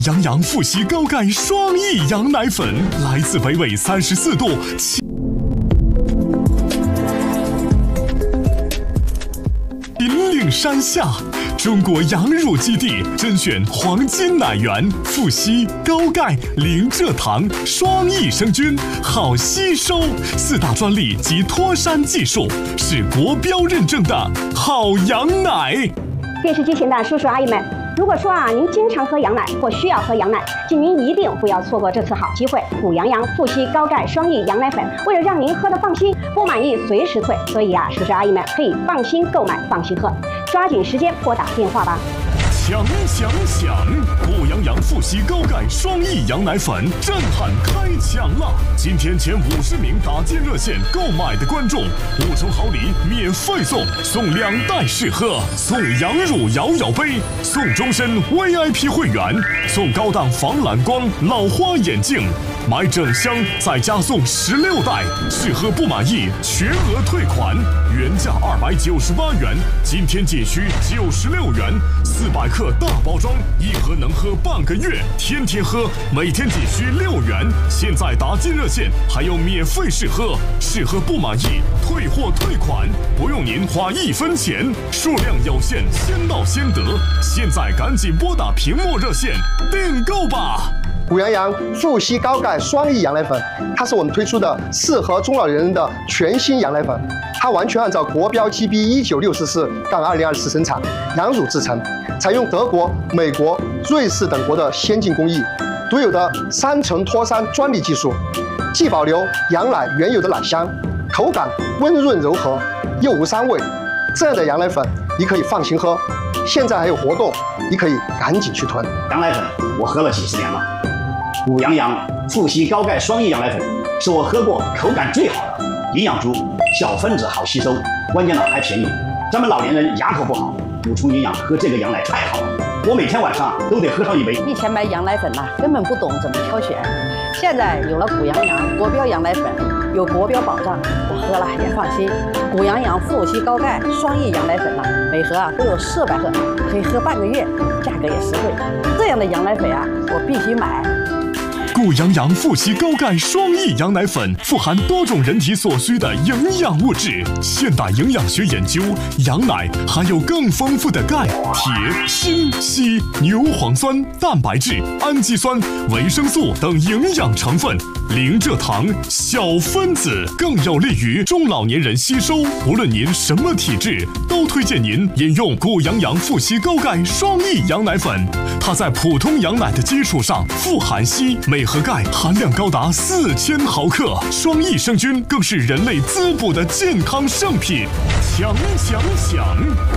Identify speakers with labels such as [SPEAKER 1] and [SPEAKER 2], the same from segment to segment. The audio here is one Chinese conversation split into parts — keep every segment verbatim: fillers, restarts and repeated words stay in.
[SPEAKER 1] 杨洋富硒高钙双益羊奶粉，来自北纬三十四度。秦岭山下，中国羊乳基地甄选黄金奶源，富硒、高钙、零蔗糖，双益生菌，好吸收，四大专利及脱山技术，是国标认证的好羊奶。
[SPEAKER 2] 电视机前的叔叔阿姨们，如果说啊您经常喝羊奶或需要喝羊奶，请您一定不要错过这次好机会。谷羊羊富硒高钙双益羊奶粉，为了让您喝得放心，不满意随时退，所以啊叔叔阿姨们可以放心购买，放心喝，抓紧时间拨打电话吧。
[SPEAKER 1] 强强强！谷羊羊富硒高钙双益羊奶粉震撼开抢了！今天前五十名打进热线购买的观众，五重好礼免费送，送两袋试喝，送羊乳摇摇杯，送终身 V I P 会员，送高档防蓝光老花眼镜。买整箱再加送十六袋，试喝不满意全额退款，原价二百九十八元，今天仅需九十六元，四百克大包装，一盒能喝半个月，天天喝，每天仅需六元。现在打进热线还有免费试喝，试喝不满意退货退款，不用您花一分钱，数量有限，先到先得。现在赶紧拨打屏幕热线订购吧。
[SPEAKER 3] 谷羊羊富硒高钙双益羊奶粉，它是我们推出的适合中老年人的全新羊奶粉，它完全按照国标 G B 一九六四四杠二零二四生产，羊乳制成，采用德国、美国、瑞士等国的先进工艺，独有的三层脱山专利技术，既保留羊奶原有的奶香，口感温润柔和，又无膻味。这样的羊奶粉你可以放心喝，现在还有活动，你可以赶紧去囤。
[SPEAKER 4] 羊奶粉我喝了几十年了。谷羊羊富硒高钙双益羊奶粉是我喝过口感最好的，营养足，小分子好吸收，关键呢还便宜。咱们老年人牙口不好，补充营养喝这个羊奶太好了，我每天晚上都得喝上一杯。
[SPEAKER 5] 以前买羊奶粉呐、啊，根本不懂怎么挑选，现在有了谷羊羊国标羊奶粉，有国标保障，我喝了也放心。谷羊羊富硒高钙双益羊奶粉呐、啊，每盒啊都有四百克，可以喝半个月，价格也实惠。这样的羊奶粉啊，我必须买。
[SPEAKER 1] 谷羊羊富硒高钙双益羊奶粉富含多种人体所需的营养物质。现代营养学研究，羊奶含有更丰富的钙、铁、锌、硒、牛磺酸、蛋白质、氨基酸、维生素等营养成分，零蔗糖，小分子，更有利于中老年人吸收。无论您什么体质，都推荐您饮用谷羊羊富硒高钙双益羊奶粉。它在普通羊奶的基础上富含硒，每盒钙含量高达四千毫克，双益生菌更是人类滋补的健康圣品。强强强！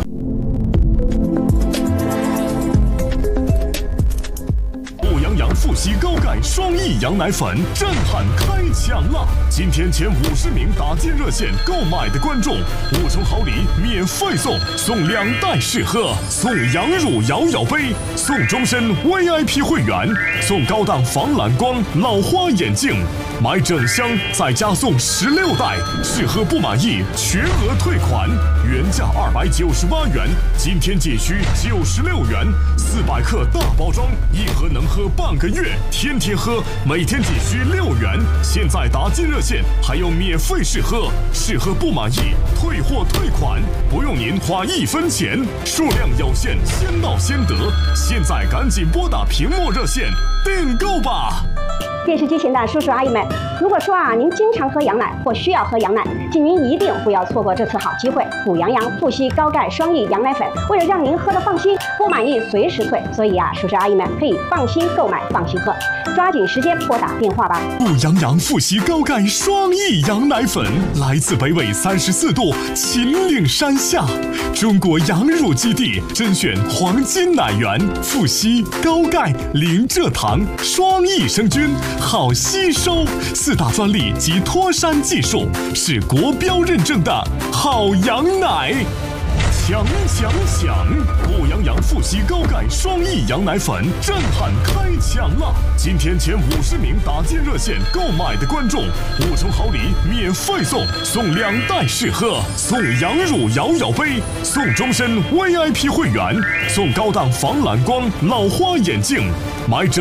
[SPEAKER 1] 谷羊羊富硒高钙双益羊奶粉震撼开抢了！今天前五十名打进热线购买的观众，五重好礼免费送，送两袋试喝，送羊乳摇摇杯，送终身 V I P 会员，送高档防蓝光老花眼镜。买整箱再加送十六袋，试喝不满意全额退款，原价二百九十八元，今天仅需九十六元，四百克大包装，一盒能喝半个月，天天喝，每天仅需六元。现在打进热线还有免费试喝，试喝不满意退货退款，不用您花一分钱，数量有限，先到先得。现在赶紧拨打屏幕热线订购吧。
[SPEAKER 2] 电视机前的叔叔阿姨们，如果说啊您经常喝羊奶或需要喝羊奶，请您一定不要错过这次好机会。谷羊羊富硒高钙双益羊奶粉，为了让您喝得放心，不满意随时退，所以啊叔叔阿姨们可以放心购买，放心喝，抓紧时间拨打电话吧。
[SPEAKER 1] 谷羊羊富硒高钙双益羊奶粉，来自北纬三十四度秦岭山下，中国羊乳基地甄选黄金奶源，富硒、高钙、零蔗糖，双益生菌，好吸收，四大专利及脱山技术，是国标认证的好羊奶。强强强！谷羊羊富硒高钙双益羊奶粉震撼开抢了！今天前五十名打进热线购买的观众，五重好礼免费送，送两袋试喝，送羊乳摇摇杯，送终身 V I P 会员，送高档防蓝光老花眼镜。买整